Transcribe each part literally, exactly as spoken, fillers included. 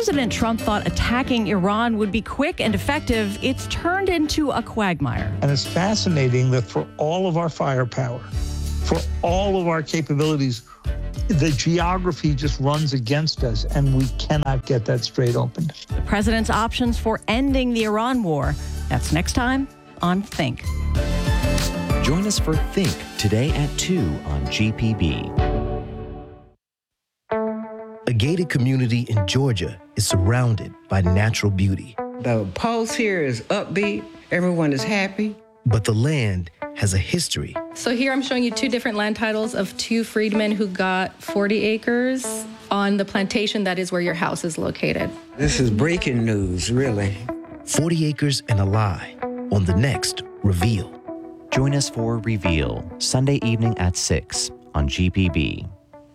President Trump thought attacking Iran would be quick and effective, it's turned into a quagmire. And it's fascinating that for all of our firepower, for all of our capabilities, the geography just runs against us, and we cannot get that strait opened. The president's options for ending the Iran war. That's next time on Think. Join us for Think today at two on G P B. A gated community in Georgia is surrounded by natural beauty. The pulse here is upbeat. Everyone is happy. But the land has a history. So here I'm showing you two different land titles of two freedmen who got forty acres on the plantation that is where your house is located. This is breaking news, really. forty acres and a lie on the next Reveal. Join us for Reveal, Sunday evening at six on G P B.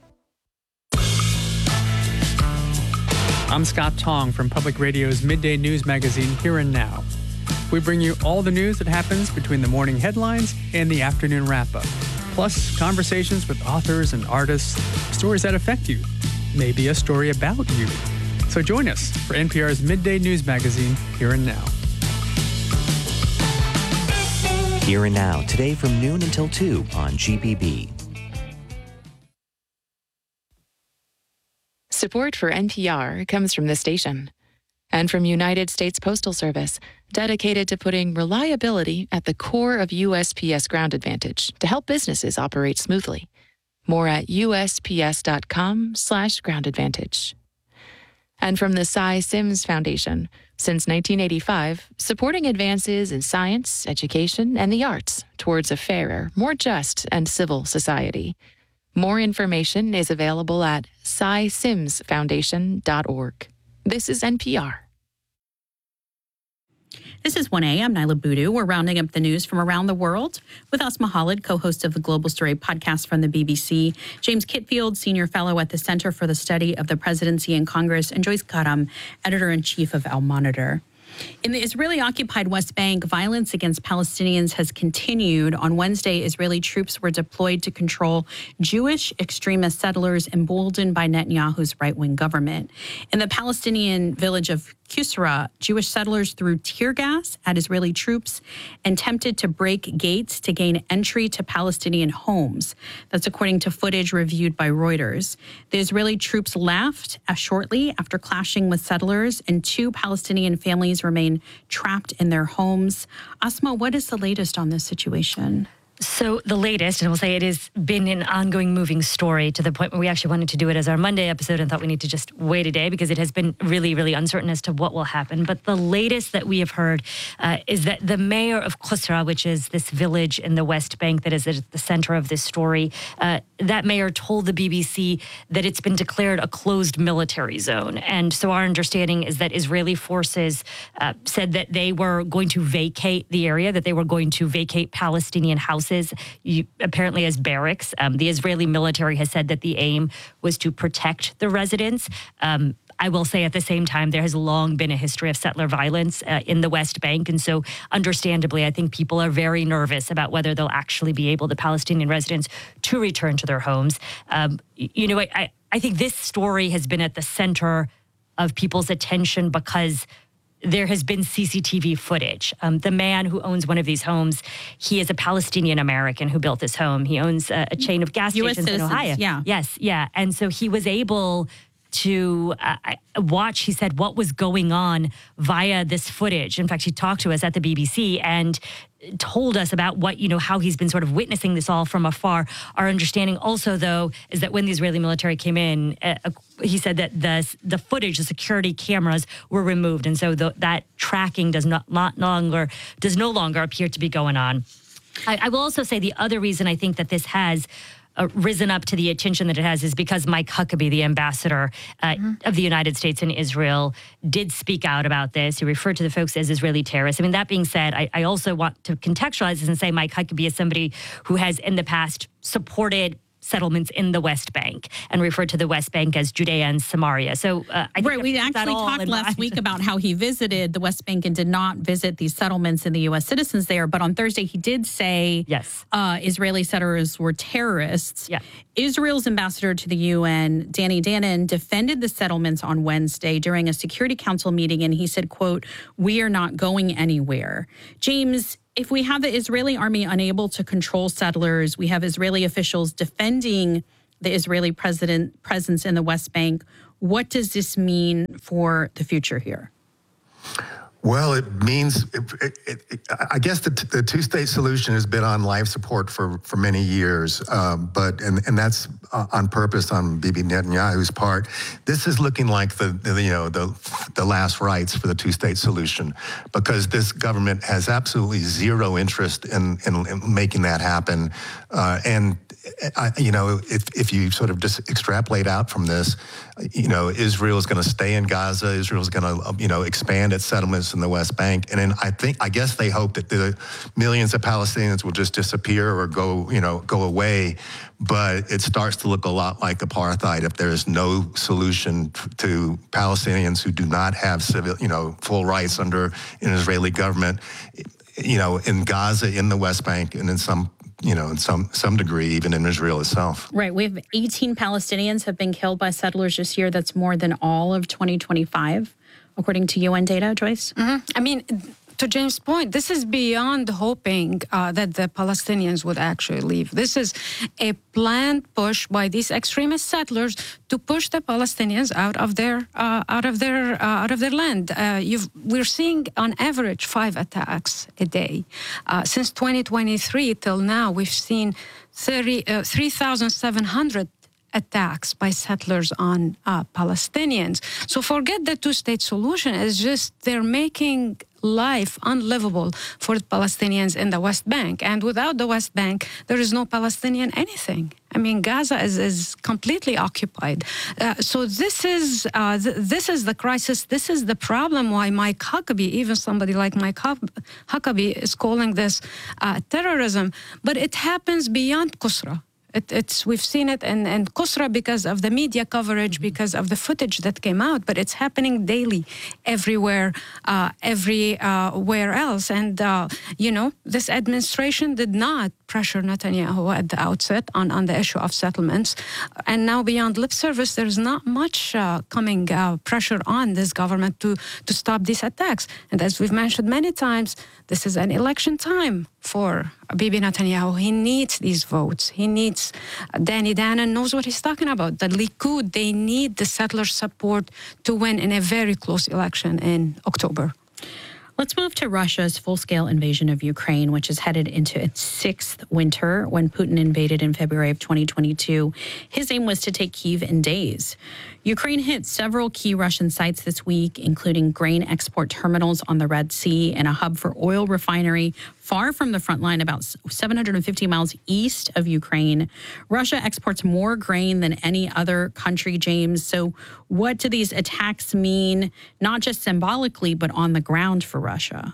I'm Scott Tong from Public Radio's Midday News Magazine, Here and Now. We bring you all the news that happens between the morning headlines and the afternoon wrap-up, plus conversations with authors and artists, stories that affect you, maybe a story about you. So join us for N P R's Midday News Magazine, Here and Now. Here and Now, today from noon until two on G P B. Support for N P R comes from this station and from United States Postal Service, dedicated to putting reliability at the core of U S P S Ground Advantage to help businesses operate smoothly. More at U S P S dot com slash ground advantage. And from the Cy Sims Foundation, since nineteen eighty-five, supporting advances in science, education, and the arts towards a fairer, more just, and civil society. More information is available at cy sims foundation dot org. This is N P R. This is one A. I'm Nyla Boodoo. We're rounding up the news from around the world with Asma Khalid, co-host of the Global Story podcast from the B B C, James Kitfield, senior fellow at the Center for the Study of the Presidency and Congress, and Joyce Karam, editor-in-chief of Al Monitor. In the Israeli-occupied West Bank, violence against Palestinians has continued. On Wednesday, Israeli troops were deployed to control Jewish extremist settlers emboldened by Netanyahu's right-wing government. In the Palestinian village of Qusra, Jewish settlers threw tear gas at Israeli troops and attempted to break gates to gain entry to Palestinian homes. That's according to footage reviewed by Reuters. The Israeli troops left uh, shortly after clashing with settlers, and two Palestinian families remain trapped in their homes. Asma, what is the latest on this situation? So the latest, and we'll say it has been an ongoing moving story to the point where we actually wanted to do it as our Monday episode and thought we need to just wait a day because it has been really, really uncertain as to what will happen. But the latest that we have heard uh, is that the mayor of Qusra, which is this village in the West Bank that is at the center of this story, uh, that mayor told the B B C that it's been declared a closed military zone. And so our understanding is that Israeli forces uh, said that they were going to vacate the area, that they were going to vacate Palestinian houses. You, apparently as barracks. Um, the Israeli military has said that the aim was to protect the residents. Um, I will say at the same time, there has long been a history of settler violence uh, in the West Bank. And so understandably, I think people are very nervous about whether they'll actually be able, the Palestinian residents, to return to their homes. Um, you know, I, I think this story has been at the center of people's attention because there has been C C T V footage. Um, the man who owns one of these homes, he is a Palestinian American who built this home. He owns a, a chain of gas U S stations citizens, in Ohio. Yeah. Yes, yeah. And so he was able to uh, watch, he said, what was going on via this footage. In fact, he talked to us at the B B C and told us about what, you know, how he's been sort of witnessing this all from afar. Our understanding also, though, is that when the Israeli military came in, uh, he said that the the footage, the security cameras were removed. And so the, that tracking does not, not longer, does no longer appear to be going on. I, I will also say the other reason I think that this has Uh, risen up to the attention that it has is because Mike Huckabee, the ambassador uh, mm-hmm. of the United States in Israel, did speak out about this. He referred to the folks as Israeli terrorists. I mean, that being said, I, I also want to contextualize this and say Mike Huckabee is somebody who has in the past supported settlements in the West Bank and referred to the West Bank as Judea and Samaria. So uh, I think right, we actually talked last mind. week about how he visited the West Bank and did not visit these settlements and the U S citizens there. But on Thursday, he did say yes, uh, Israeli settlers were terrorists. Yeah. Israel's ambassador to the U N, Danny Danon, defended the settlements on Wednesday during a Security Council meeting, and he said, quote, "We are not going anywhere." James, if we have the Israeli army unable to control settlers, we have Israeli officials defending the Israeli president presence in the West Bank, what does this mean for the future here? Well, it means, it, it, it, I guess the, the two-state solution has been on life support for, for many years, um, but and, and that's uh, on purpose on Bibi Netanyahu's part. This is looking like the, the you know the the last rites for the two-state solution, because this government has absolutely zero interest in, in, in making that happen, uh, and. I, you know, if if you sort of just extrapolate out from this, you know, Israel is going to stay in Gaza. Israel is going to, you know, expand its settlements in the West Bank. And then I think, I guess they hope that the millions of Palestinians will just disappear or go, you know, go away. But it starts to look a lot like apartheid if there is no solution to Palestinians who do not have civil, you know, full rights under an Israeli government, you know, in Gaza, in the West Bank, and in some you know, in some some degree, even in Israel itself. Right. We have eighteen Palestinians have been killed by settlers this year. That's more than all of twenty twenty-five, according to U N data, Joyce. Mm-hmm. I mean, to James' point, this is beyond hoping uh, that the Palestinians would actually leave. This is a planned push by these extremist settlers to push the Palestinians out of their uh, out of their uh, out of their land. Uh, you've, we're seeing on average five attacks a day uh, since twenty twenty-three till now. We've seen thirty, uh, three thousand seven hundred attacks by settlers on uh, Palestinians. So forget the two-state solution. It's just they're making life unlivable for the Palestinians in the West Bank. And without the West Bank, there is no Palestinian anything. I mean, Gaza is, is completely occupied. Uh, so this is uh, th- this is the crisis. This is the problem why Mike Huckabee, even somebody like Mike Huckabee, is calling this uh, terrorism. But it happens beyond Qusra. It, it's we've seen it in, in Qusra because of the media coverage, because of the footage that came out, but it's happening daily, everywhere, uh, everywhere else. And, uh, you know, this administration did not pressure Netanyahu at the outset on, on the issue of settlements. And now beyond lip service, there's not much uh, coming uh, pressure on this government to, to stop these attacks. And as we've mentioned many times, this is an election time for Bibi Netanyahu. He needs these votes. He needs, uh, Danny Danon knows what he's talking about. The Likud, they need the settler support to win in a very close election in October. Let's move to Russia's full-scale invasion of Ukraine, which is headed into its sixth winter. When Putin invaded in February of twenty twenty-two, his aim was to take Kyiv in days. Ukraine hit several key Russian sites this week, including grain export terminals on the Red Sea and a hub for oil refinery far from the front line, about seven hundred fifty miles east of Ukraine. Russia exports more grain than any other country, James. So what do these attacks mean, not just symbolically, but on the ground for Russia?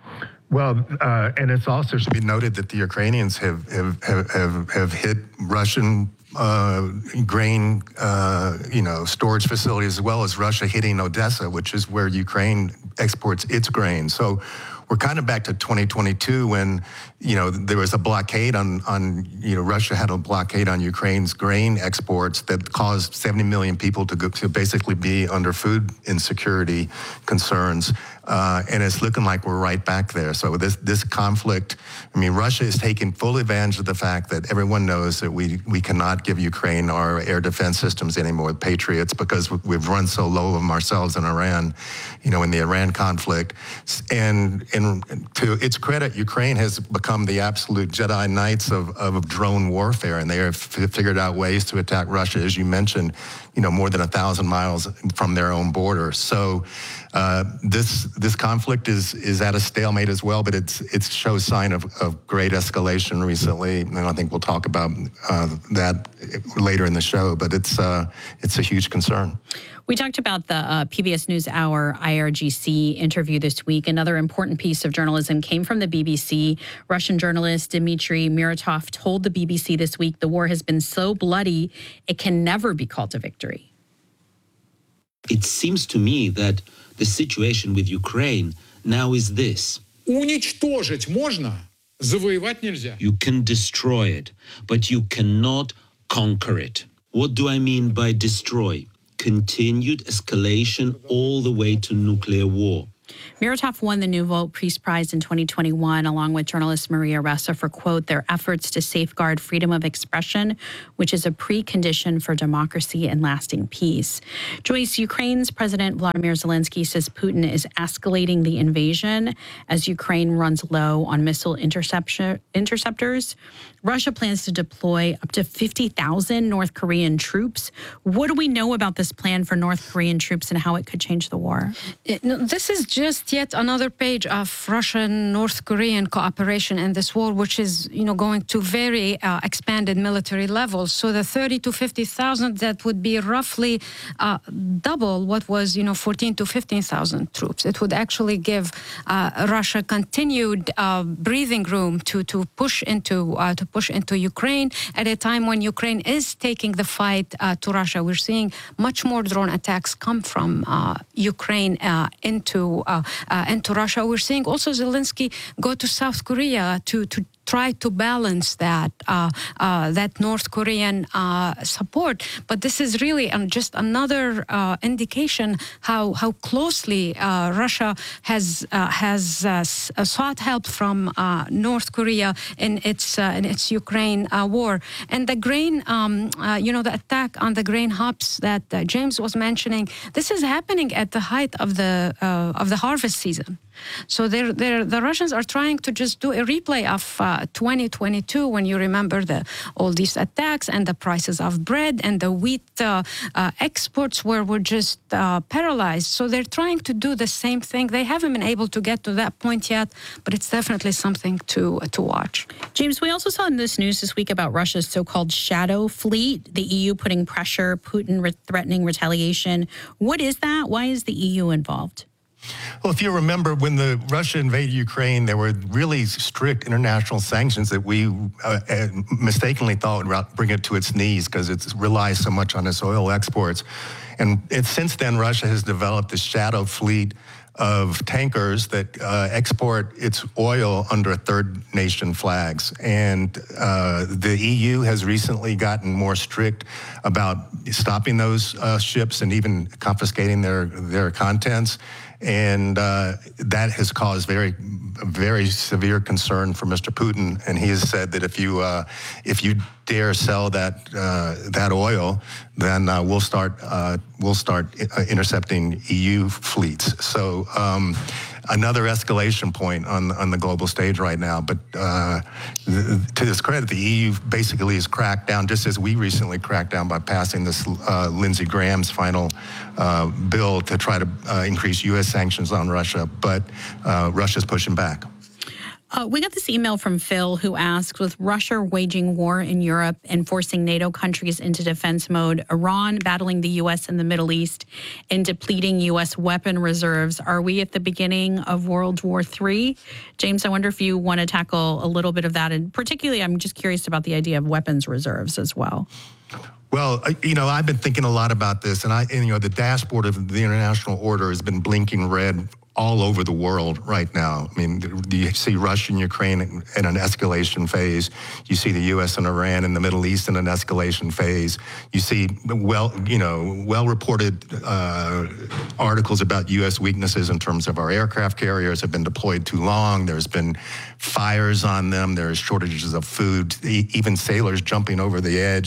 Well, uh, and it's also should be noted that the Ukrainians have have have, have, have hit Russian uh, grain, uh, you know, storage facilities, as well as Russia hitting Odessa, which is where Ukraine exports its grain. So we're kind of back to twenty twenty-two when, you know, there was a blockade on, on, you know, Russia had a blockade on Ukraine's grain exports that caused seventy million people to go, to basically be under food insecurity concerns. Uh, and it's looking like we're right back there. So this this conflict, I mean, Russia is taking full advantage of the fact that everyone knows that we, we cannot give Ukraine our air defense systems anymore, Patriots, because we've run so low of them ourselves in Iran, you know, in the Iran conflict. And, and to its credit, Ukraine has become the absolute Jedi Knights of, of drone warfare, and they have f- figured out ways to attack Russia. As you mentioned, you know, more than a thousand miles from their own border. So uh, this this conflict is is at a stalemate as well, but it's it shows sign of, of great escalation recently, and I think we'll talk about uh, that later in the show. But it's uh, it's a huge concern. We talked about the uh, P B S NewsHour I R G C interview this week. Another important piece of journalism came from the B B C. Russian journalist Dmitry Muratov told the B B C this week the war has been so bloody, it can never be called a victory. It seems to me that the situation with Ukraine now is this. Уничтожить можно, завоевать нельзя. You can destroy it, but you cannot conquer it. What do I mean by destroy? Continued escalation all the way to nuclear war. Muratov won the Nouveau Peace Prize in twenty twenty-one, along with journalist Maria Ressa, for, quote, their efforts to safeguard freedom of expression, which is a precondition for democracy and lasting peace. Joyce, Ukraine's President Vladimir Zelensky says Putin is escalating the invasion as Ukraine runs low on missile interception, interceptors. Russia plans to deploy up to fifty thousand North Korean troops. What do we know about this plan for North Korean troops and how it could change the war? It, no, this is just yet another page of Russian-North Korean cooperation in this war, which is, you know, going to very uh, expanded military levels. So the thirty to fifty thousand, that would be roughly uh, double what was, you know, fourteen to fifteen thousand troops. It would actually give uh, Russia continued uh, breathing room to to push into uh, to push into Ukraine at a time when Ukraine is taking the fight uh, to Russia. We're seeing much more drone attacks come from uh, Ukraine uh, into uh, uh, into Russia. We're seeing also Zelensky go to South Korea to to try to balance that uh, uh, that North Korean uh, support. But this is really um, just another uh, indication how how closely uh, Russia has uh, has uh, sought help from uh, North Korea in its uh, in its Ukraine uh, war. And the grain, um, uh, you know, the attack on the grain hubs that uh, James was mentioning, this is happening at the height of the uh, of the harvest season. So they're, they're, the Russians are trying to just do a replay of uh, twenty twenty-two, when you remember the all these attacks and the prices of bread and the wheat uh, uh, exports were, were just uh, paralyzed. So they're trying to do the same thing. They haven't been able to get to that point yet, but it's definitely something to, to watch. James, we also saw in this news this week about Russia's so-called shadow fleet, the E U putting pressure, Putin re- threatening retaliation. What is that? Why is the E U involved? Well, if you remember, when the Russia invaded Ukraine, there were really strict international sanctions that we uh, mistakenly thought would bring it to its knees because it relies so much on its oil exports. And it, since then, Russia has developed this shadow fleet of tankers that uh, export its oil under third nation flags. And uh, the E U has recently gotten more strict about stopping those uh, ships and even confiscating their, their contents. And uh, that has caused very, very severe concern for Mister Putin. And he has said that if you, uh, if you dare sell that uh, that oil, then uh, we'll start uh, we'll start intercepting E U fleets. So um, another escalation point on on the global stage right now. But uh, th- to this credit, the E U basically has cracked down, just as we recently cracked down by passing this uh, Lindsey Graham's final uh, bill to try to uh, increase U S sanctions on Russia. But uh, Russia's pushing back. Uh, we got this email from Phil who asks, with Russia waging war in Europe and forcing NATO countries into defense mode, Iran battling the U S in the Middle East, and depleting U S weapon reserves, are we at the beginning of World War Three? James, I wonder if you want to tackle a little bit of that. And particularly, I'm just curious about the idea of weapons reserves as well. Well, you know, I've been thinking a lot about this, and I, and, you know, the dashboard of the international order has been blinking red all over the world right now. I mean, you see Russia and Ukraine in an escalation phase. You see the U S and Iran in the Middle East in an escalation phase. You see well, you know, well-reported uh, articles about U S weaknesses in terms of our aircraft carriers have been deployed too long. There's been fires on them. There's shortages of food. Even sailors jumping over the edge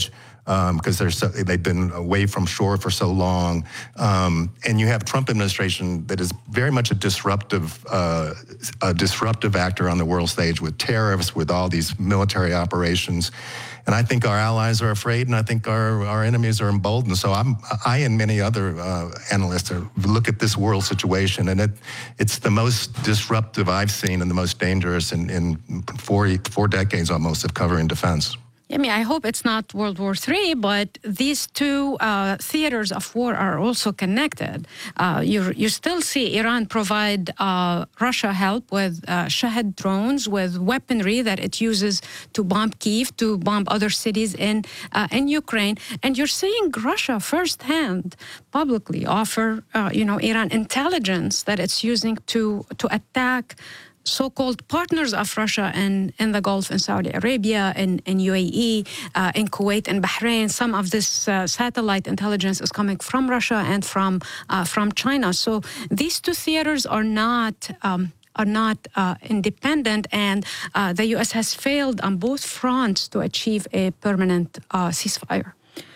because um, they're so, they've been away from shore for so long. Um, and you have Trump administration that is very much a disruptive, uh, a disruptive actor on the world stage with tariffs, with all these military operations. And I think our allies are afraid, and I think our, our enemies are emboldened. So I'm, I and many other uh, analysts are, look at this world situation, and it, it's the most disruptive I've seen and the most dangerous in, in four, four decades almost of covering defense. I mean, I hope it's not World War Three, but these two uh, theaters of war are also connected. Uh, you you still see Iran provide uh, Russia help with uh, Shahed drones, with weaponry that it uses to bomb Kyiv, to bomb other cities in uh, in Ukraine, and you're seeing Russia firsthand publicly offer uh, you know Iran intelligence that it's using to to attack so-called partners of Russia in, in the Gulf, in Saudi Arabia, in, in U A E, uh, in Kuwait and Bahrain. Some of this uh, satellite intelligence is coming from Russia and from uh, from China. So these two theaters are not um, are not uh, independent, and uh, the U S has failed on both fronts to achieve a permanent uh, ceasefire.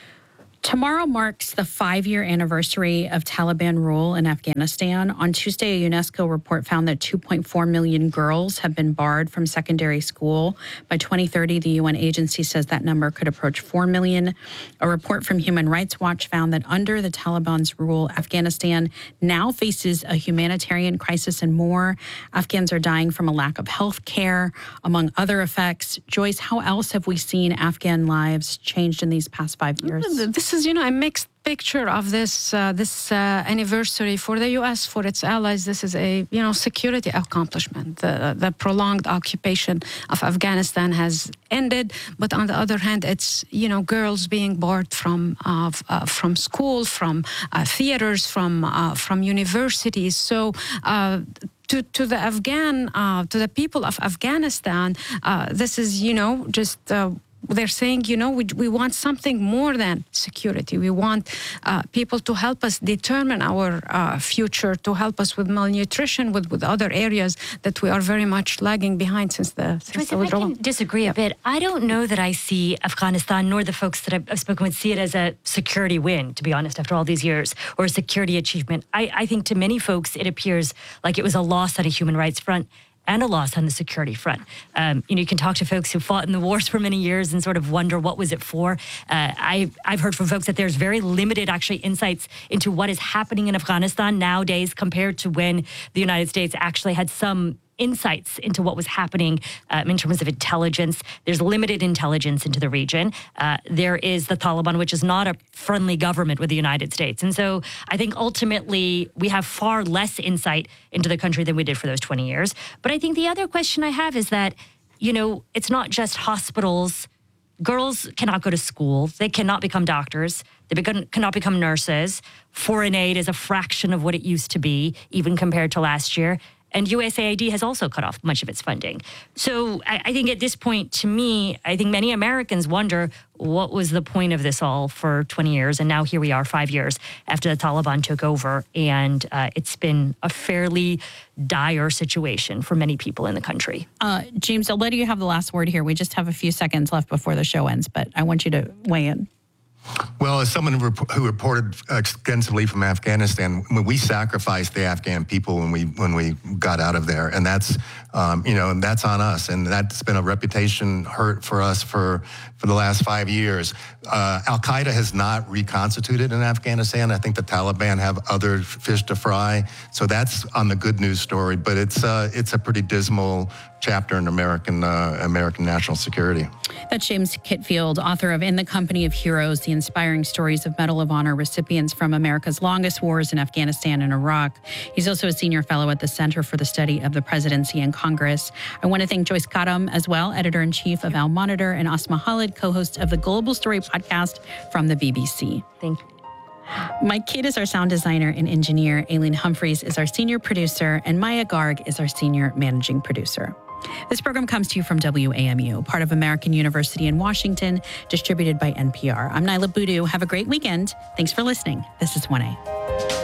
Tomorrow marks the five-year anniversary of Taliban rule in Afghanistan. On Tuesday, a UNESCO report found that two point four million girls have been barred from secondary school. By twenty thirty, the U N agency says that number could approach four million. A report from Human Rights Watch found that under the Taliban's rule, Afghanistan now faces a humanitarian crisis and more. Afghans are dying from a lack of health care, among other effects. Joyce, how else have we seen Afghan lives changed in these past five years? This is, you know, a mixed picture of this uh, this uh, anniversary for the U S, for its allies. This is a, you know, security accomplishment. The, the prolonged occupation of Afghanistan has ended, but on the other hand, it's, you know, girls being barred from uh, uh, from school, from uh, theaters, from uh, from universities. So. Uh, To, to the Afghan, uh, to the people of Afghanistan, uh, this is, you know, just uh, they're saying, you know, we, we want something more than security. We want uh, people to help us determine our uh, future, to help us with malnutrition, with, with other areas that we are very much lagging behind since the, since the withdrawal. I can disagree a bit. I don't know that I see Afghanistan, nor the folks that I've spoken with, see it as a security win, to be honest, after all these years, or a security achievement. I, I think to many folks, it appears like it was a loss on a human rights front and a loss on the security front. Um, you know, you can talk to folks who fought in the wars for many years and sort of wonder what was it for. Uh, I, I've heard from folks that there's very limited actually insights into what is happening in Afghanistan nowadays compared to when the United States actually had some insights into what was happening um, in terms of intelligence. There's limited intelligence into the region. Uh, there is the Taliban, which is not a friendly government with the United States. And so I think ultimately we have far less insight into the country than we did for those twenty years. But I think the other question I have is that, you know, it's not just hospitals. Girls cannot go to school. They cannot become doctors. They become, cannot become nurses. Foreign aid is a fraction of what it used to be, even compared to last year. And U S A I D has also cut off much of its funding. So I, I think at this point, to me, I think many Americans wonder what was the point of this all for twenty years. And now here we are five years after the Taliban took over. And uh, it's been a fairly dire situation for many people in the country. Uh, James, I'll let you have the last word here. We just have a few seconds left before the show ends, but I want you to weigh in. Well, as someone who reported extensively from Afghanistan, when we sacrificed the Afghan people when we when we got out of there, and that's um, you know, and that's on us, and that's been a reputation hurt for us for for the last five years. Uh, Al Qaeda has not reconstituted in Afghanistan. I think the Taliban have other fish to fry, so that's on the good news story. But it's uh, it's a pretty dismal chapter in American uh, American national security. That's James Kitfield, author of In the Company of Heroes, the inspiring stories of Medal of Honor recipients from America's longest wars in Afghanistan and Iraq. He's also a senior fellow at the Center for the Study of the Presidency and Congress. I want to thank Joyce Karam as well, editor-in-chief of Al Monitor, and Asma Khalid, co-host of the Global Story podcast from the B B C. Thank you. Mike Kidd is our sound designer and engineer. Aileen Humphreys is our senior producer, and Maya Garg is our senior managing producer. This program comes to you from W A M U, part of American University in Washington, distributed by N P R. I'm Naila Boodoo. Have a great weekend. Thanks for listening. This is one A.